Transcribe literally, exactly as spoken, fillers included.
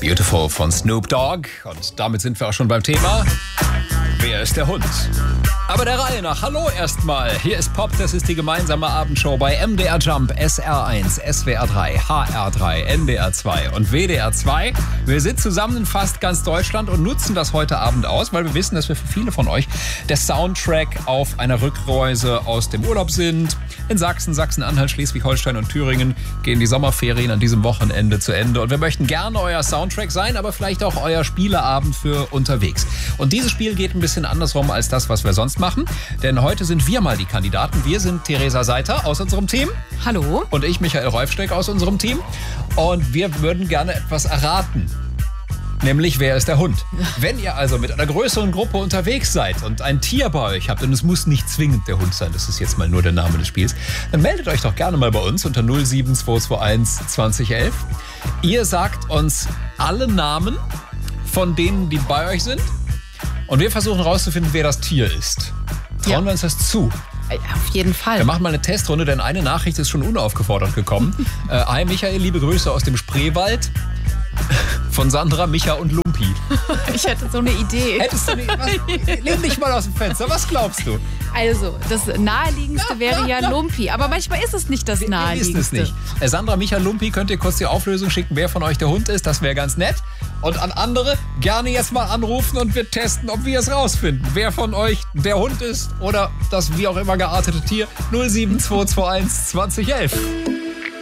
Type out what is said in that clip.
Beautiful von Snoop Dogg. Und damit sind wir auch schon beim Thema. Wer ist der Hund? Aber der Reihe nach. Hallo erstmal. Hier ist Pop, das ist die gemeinsame Abendshow bei M D R Jump, S R eins, S W R drei, H R drei, N D R zwei und W D R zwei. Wir sind zusammen in fast ganz Deutschland und nutzen das heute Abend aus, weil wir wissen, dass wir für viele von euch der Soundtrack auf einer Rückreise aus dem Urlaub sind. In Sachsen, Sachsen-Anhalt, Schleswig-Holstein und Thüringen gehen die Sommerferien an diesem Wochenende zu Ende. Und wir möchten gerne euer Soundtrack sein, aber vielleicht auch euer Spieleabend für unterwegs. Und dieses Spiel geht ein bisschen andersrum als das, was wir sonst machen. Denn heute sind wir mal die Kandidaten. Wir sind Theresa Seiter aus unserem Team. Hallo. Und ich, Michael Räufsteck, aus unserem Team. Und wir würden gerne etwas erraten. Nämlich, wer ist der Hund? Wenn ihr also mit einer größeren Gruppe unterwegs seid und ein Tier bei euch habt, und es muss nicht zwingend der Hund sein, das ist jetzt mal nur der Name des Spiels, dann meldet euch doch gerne mal bei uns unter null sieben zwei zwei eins zwanzig elf. Ihr sagt uns alle Namen von denen, die bei euch sind. Und wir versuchen herauszufinden, wer das Tier ist. Trauen ja. wir uns das zu? Auf jeden Fall. Wir machen mal eine Testrunde, denn eine Nachricht ist schon unaufgefordert gekommen. äh, hi Michael, liebe Grüße aus dem Spreewald. Von Sandra, Micha und Lumpi. Ich hätte so eine Idee. Hättest du nicht? Was? Lehn dich mal aus dem Fenster. Was glaubst du? Also, das Naheliegendste wäre ja Lumpi. Aber manchmal ist es nicht das Naheliegendste. Wir wissen es nicht. Äh, Sandra, Micha, Lumpi, könnt ihr kurz die Auflösung schicken, wer von euch der Hund ist. Das wäre ganz nett. Und an andere gerne jetzt mal anrufen und wir testen, ob wir es rausfinden. Wer von euch der Hund ist oder das wie auch immer geartete Tier. null sieben zwei zwei eins zwanzig elf.